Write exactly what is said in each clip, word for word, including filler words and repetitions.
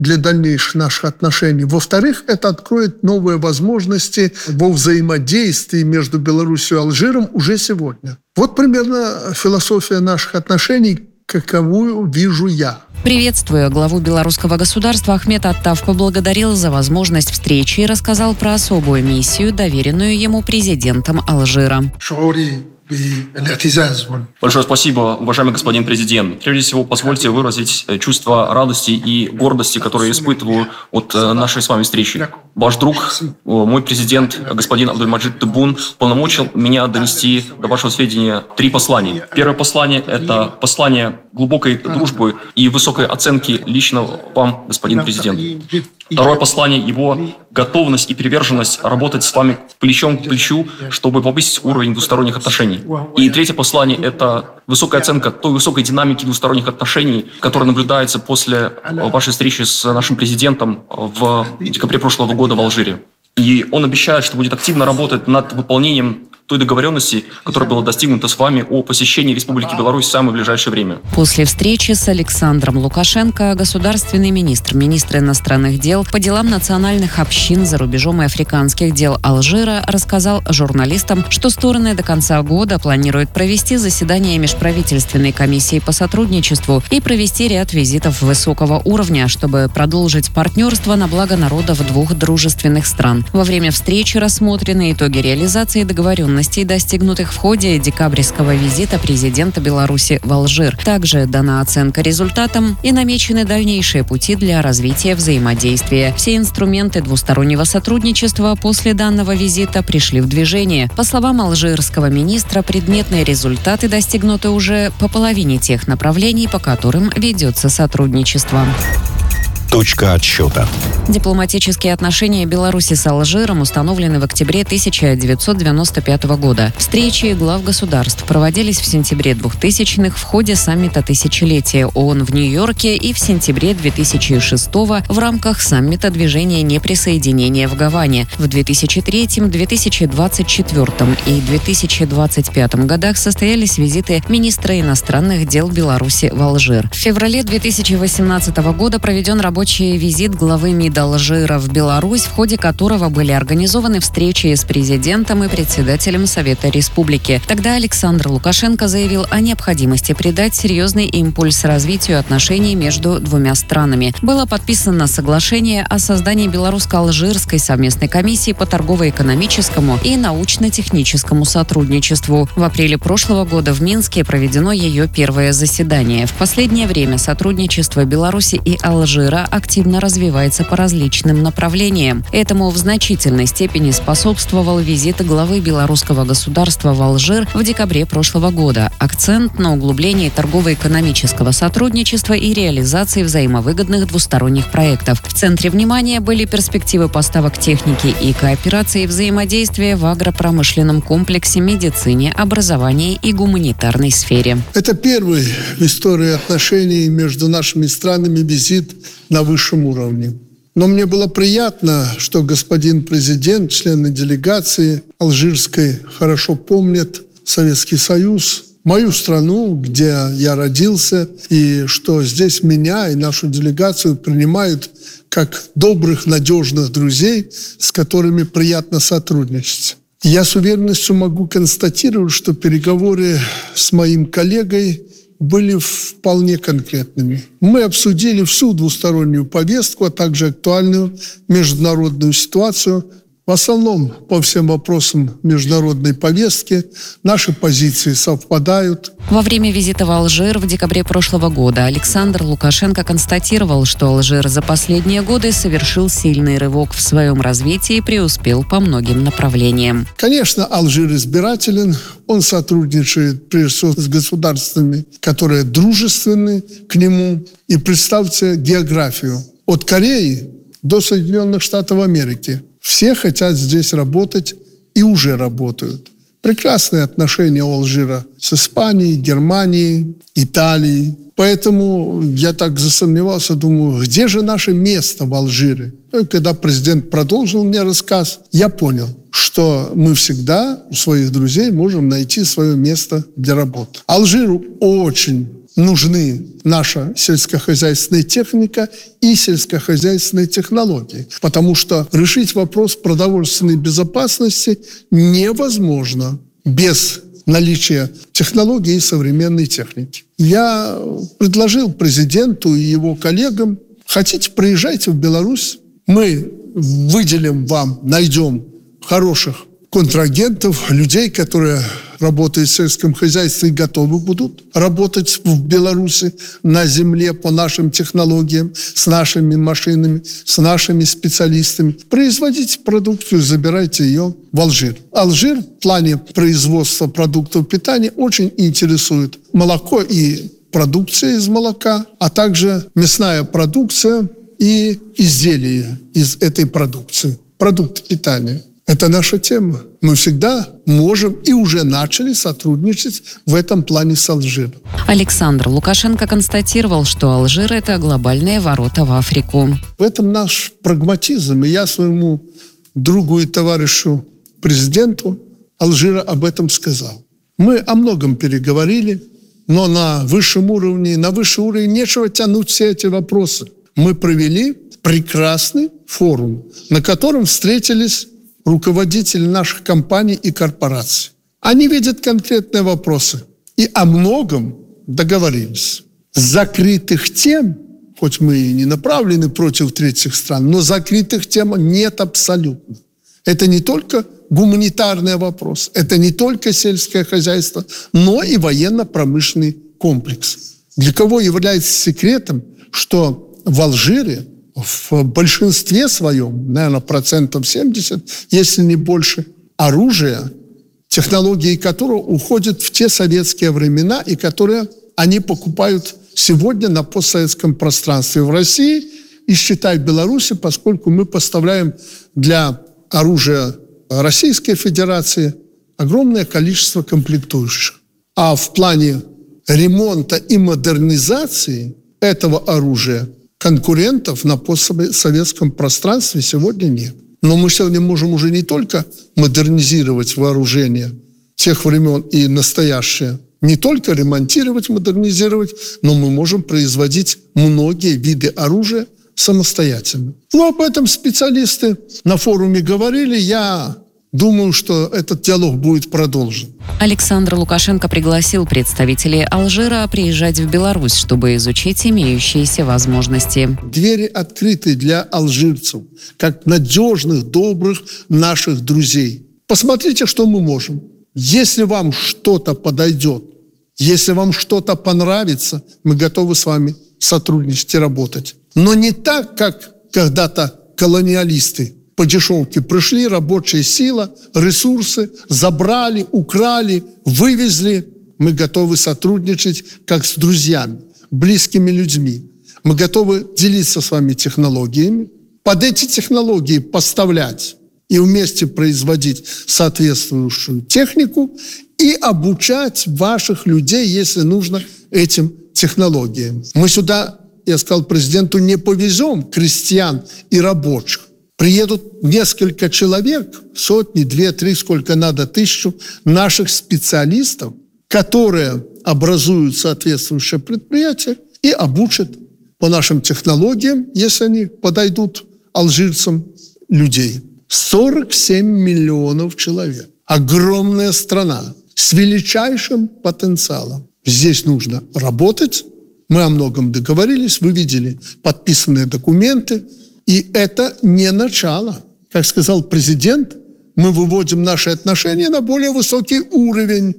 для дальнейших наших отношений. Во-вторых, это откроет новые возможности во взаимодействии между Беларусью и Алжиром уже сегодня. Вот примерно философия наших отношений, каковую вижу я. Приветствуя главу белорусского государства, Ахмет Аттав поблагодарил за возможность встречи и рассказал про особую миссию, доверенную ему президентом Алжира. Большое спасибо, уважаемый господин президент. Прежде всего, позвольте выразить чувство радости и гордости, которые я испытываю от нашей с вами встречи. Ваш друг, мой президент, господин Абдульмаджид Теббун, полномочил меня донести до вашего сведения три послания. Первое послание – это послание глубокой дружбы и высокой оценки лично вам, господин президент. Второе послание – его готовность и приверженность работать с вами плечом к плечу, чтобы повысить уровень двусторонних отношений. И третье послание – это высокая оценка той высокой динамики двусторонних отношений, которая наблюдается после вашей встречи с нашим президентом в декабре прошлого года в Алжире. И он обещает, что будет активно работать над выполнением той договоренности, которая была достигнута с вами о посещении Республики Беларусь в самое ближайшее время. После встречи с Александром Лукашенко государственный министр, министр иностранных дел по делам национальных общин за рубежом и африканских дел Алжира рассказал журналистам, что стороны до конца года планируют провести заседание межправительственной комиссии по сотрудничеству и провести ряд визитов высокого уровня, чтобы продолжить партнерство на благо народов двух дружественных стран. Во время встречи рассмотрены итоги реализации договоренности, достигнутых в ходе декабрьского визита президента Беларуси в Алжир. Также дана оценка результатам и намечены дальнейшие пути для развития взаимодействия. Все инструменты двустороннего сотрудничества после данного визита пришли в движение. По словам алжирского министра, предметные результаты достигнуты уже по половине тех направлений, по которым ведется сотрудничество. Точка отсчета. Дипломатические отношения Беларуси с Алжиром установлены в октябре тысяча девятьсот девяносто пятого года. Встречи глав государств проводились в сентябре двухтысячных в ходе саммита тысячелетия ООН в Нью-Йорке и в сентябре две тысячи шестого в рамках саммита движения неприсоединения в Гаване. В две тысячи третьем, две тысячи двадцать четвёртом и две тысячи двадцать пятом годах состоялись визиты министра иностранных дел Беларуси в Алжир. В феврале две тысячи восемнадцатого года проведен рабочий Рабочий визит главы МИД Алжира в Беларусь, в ходе которого были организованы встречи с президентом и председателем Совета Республики. Тогда Александр Лукашенко заявил о необходимости придать серьезный импульс развитию отношений между двумя странами. Было подписано соглашение о создании белорусско-алжирской совместной комиссии по торгово-экономическому и научно-техническому сотрудничеству. В апреле прошлого года в Минске проведено ее первое заседание. В последнее время сотрудничество Беларуси и Алжира активно развивается по различным направлениям. Этому в значительной степени способствовал визит главы белорусского государства в Алжир в декабре прошлого года. Акцент на углублении торгово-экономического сотрудничества и реализации взаимовыгодных двусторонних проектов. В центре внимания были перспективы поставок техники и кооперации, взаимодействия в агропромышленном комплексе, медицине, образовании и гуманитарной сфере. Это первый в истории отношений между нашими странами визит на высшем уровне. Но мне было приятно, что господин президент, члены делегации алжирской хорошо помнят Советский Союз, мою страну, где я родился, и что здесь меня и нашу делегацию принимают как добрых, надежных друзей, с которыми приятно сотрудничать. Я с уверенностью могу констатировать, что переговоры с моим коллегой были вполне конкретными. Мы обсудили всю двустороннюю повестку, а также актуальную международную ситуацию. В основном по всем вопросам международной повестки наши позиции совпадают. Во время визита в Алжир в декабре прошлого года Александр Лукашенко констатировал, что Алжир за последние годы совершил сильный рывок в своем развитии и преуспел по многим направлениям. Конечно, Алжир избирателен. Он сотрудничает прежде всего с государствами, которые дружественны к нему. И представьте географию. От Кореи до Соединенных Штатов Америки. Все хотят здесь работать и уже работают. Прекрасные отношения у Алжира с Испанией, Германией, Италией. Поэтому я так засомневался, думаю, где же наше место в Алжире? И когда президент продолжил мне рассказ, я понял, что мы всегда у своих друзей можем найти свое место для работы. Алжир очень нужны наша сельскохозяйственная техника и сельскохозяйственные технологии, потому что решить вопрос продовольственной безопасности невозможно без наличия технологий и современной техники. Я предложил президенту и его коллегам: хотите, приезжайте в Беларусь, мы выделим вам, найдем хороших контрагентов, людей, которые работают в сельском хозяйстве и готовы будут работать в Беларуси на земле по нашим технологиям, с нашими машинами, с нашими специалистами. Производите продукцию, забирайте ее в Алжир. Алжир в плане производства продуктов питания очень интересует молоко и продукция из молока, а также мясная продукция и изделия из этой продукции, продукты питания. Это наша тема. Мы всегда можем и уже начали сотрудничать в этом плане с Алжиром. Александр Лукашенко констатировал, что Алжир – это глобальные ворота в Африку. В этом наш прагматизм. И я своему другу и товарищу президенту Алжира об этом сказал. Мы о многом переговорили, но на высшем уровне, на высший уровень нечего тянуть все эти вопросы. Мы провели прекрасный форум, на котором встретились руководители наших компаний и корпораций. Они видят конкретные вопросы и о многом договорились. Закрытых тем, хоть мы и не направлены против третьих стран, но закрытых тем нет абсолютно. Это не только гуманитарный вопрос, это не только сельское хозяйство, но и военно-промышленный комплекс. Для кого является секретом, что в Алжире в большинстве своем, наверное, процентов семьдесят, если не больше, оружие, технологии которого уходят в те советские времена и которые они покупают сегодня на постсоветском пространстве в России и, считай, в Беларуси, поскольку мы поставляем для оружия Российской Федерации огромное количество комплектующих. А в плане ремонта и модернизации этого оружия конкурентов на постсоветском пространстве сегодня нет. Но мы сегодня можем уже не только модернизировать вооружение тех времен и настоящее, не только ремонтировать, модернизировать, но мы можем производить многие виды оружия самостоятельно. Ну, об этом специалисты на форуме говорили. Я думаю, что этот диалог будет продолжен. Александр Лукашенко пригласил представителей Алжира приезжать в Беларусь, чтобы изучить имеющиеся возможности. Двери открыты для алжирцев, как надежных, добрых наших друзей. Посмотрите, что мы можем. Если вам что-то подойдет, если вам что-то понравится, мы готовы с вами сотрудничать и работать. Но не так, как когда-то колониалисты по дешевке пришли, рабочая сила, ресурсы, забрали, украли, вывезли. Мы готовы сотрудничать как с друзьями, близкими людьми. Мы готовы делиться с вами технологиями, под эти технологии поставлять и вместе производить соответствующую технику и обучать ваших людей, если нужно, этим технологиям. Мы сюда, я сказал президенту, не повезем крестьян и рабочих. Приедут несколько человек, сотни, две, три, сколько надо, тысячу наших специалистов, которые образуют соответствующее предприятие и обучат по нашим технологиям, если они подойдут алжирцам, людей. сорок семь миллионов человек. Огромная страна с величайшим потенциалом. Здесь нужно работать. Мы о многом договорились, вы видели подписанные документы. И это не начало. Как сказал президент, мы выводим наши отношения на более высокий уровень.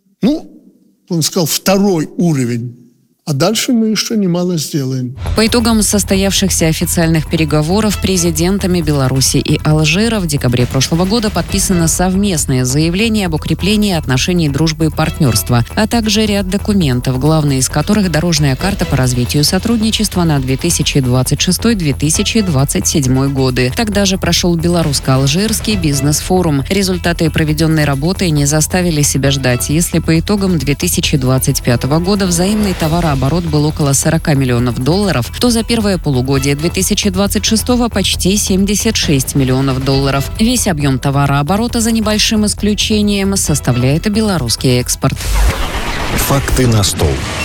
Ну, он сказал, второй уровень. А дальше мы еще немало сделаем. По итогам состоявшихся официальных переговоров президентами Беларуси и Алжира в декабре прошлого года подписано совместное заявление об укреплении отношений дружбы и партнерства, а также ряд документов, главные из которых дорожная карта по развитию сотрудничества на две тысячи двадцать шестой — две тысячи двадцать седьмой годы. Тогда же прошел белорусско-алжирский бизнес-форум. Результаты проведенной работы не заставили себя ждать. Если по итогам две тысячи двадцать пятого года взаимный товарооборот был около сорок миллионов долларов, то за первое полугодие две тысячи двадцать шестого почти семьдесят шесть миллионов долларов. Весь объем товарооборота, за небольшим исключением, составляет белорусский экспорт. Факты на стол.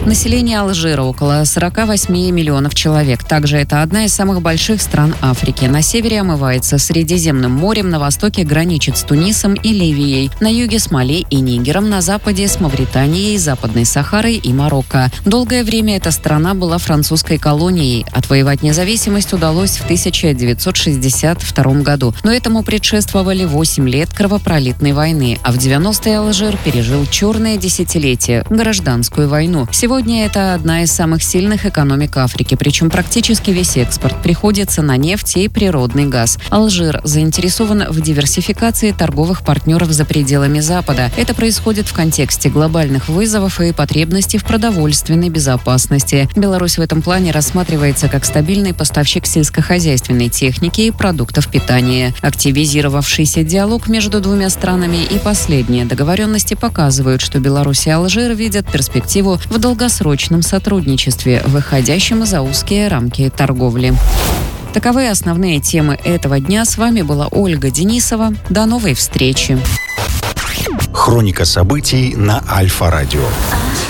Население Алжира около сорок восемь миллионов человек. Также это одна из самых больших стран Африки. На севере омывается Средиземным морем, на востоке граничит с Тунисом и Ливией, на юге с Мали и Нигером, на западе с Мавританией, Западной Сахарой и Марокко. Долгое время эта страна была французской колонией. Отвоевать независимость удалось в тысяча девятьсот шестьдесят втором году. Но этому предшествовали восемь лет кровопролитной войны, а в девяностые Алжир пережил черное десятилетие – гражданскую войну. Сегодня это одна из самых сильных экономик Африки, причем практически весь экспорт приходится на нефть и природный газ. Алжир заинтересован в диверсификации торговых партнеров за пределами Запада. Это происходит в контексте глобальных вызовов и потребностей в продовольственной безопасности. Беларусь в этом плане рассматривается как стабильный поставщик сельскохозяйственной техники и продуктов питания. Активизировавшийся диалог между двумя странами и последние договоренности показывают, что Беларусь и Алжир видят перспективу в долгосрочном сотрудничестве, выходящем за узкие рамки торговли. Таковы основные темы этого дня. С вами была Ольга Денисова. До новой встречи. Хроника событий на Альфа-радио.